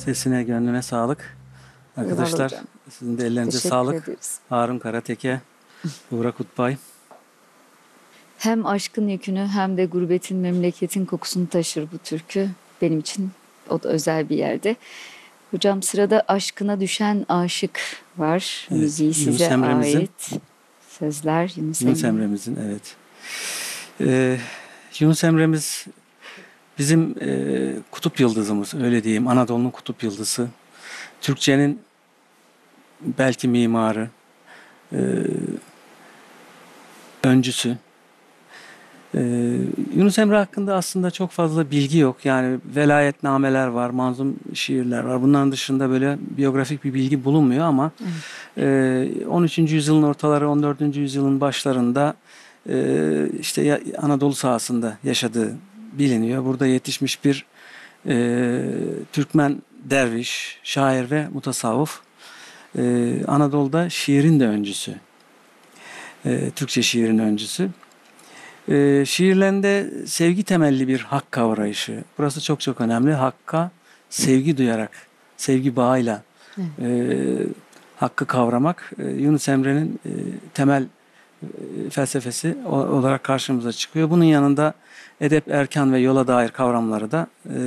Sesine, gönlüne sağlık. Eyvallah Arkadaşlar hocam. sizin de ellerinize Teşekkür sağlık. ederiz. Harun Karateke, Buğra Kutbay. Hem aşkın yükünü hem de gurbetin, memleketin kokusunu taşır bu türkü. Benim için o da özel bir yerde. Hocam sırada Aşkına Düşen Aşık var. Evet, Müziği Yunus size Emre'mizin. ait. Sözler Yunus Yunus Emre. Emre'mizin, evet. Yunus Emre'miz bizim kutup yıldızımız, öyle diyeyim. Anadolu'nun kutup yıldızı. Türkçenin belki mimarı, e, öncüsü. Yunus Emre hakkında aslında çok fazla bilgi yok. Yani velayetnameler var, manzum şiirler var. Bunların dışında böyle biyografik bir bilgi bulunmuyor ama 13. yüzyılın ortaları, 14. yüzyılın başlarında işte Anadolu sahasında yaşadığı biliniyor. Burada yetişmiş bir Türkmen derviş, şair ve mutasavvıf. Anadolu'da şiirin de öncüsü. Türkçe şiirin öncüsü. Şiirlerinde sevgi temelli bir hak kavrayışı. Burası çok çok önemli. Hakka sevgi duyarak, sevgi bağıyla hakkı kavramak Yunus Emre'nin temel felsefesi olarak karşımıza çıkıyor. Bunun yanında edep, erkan ve yola dair kavramları da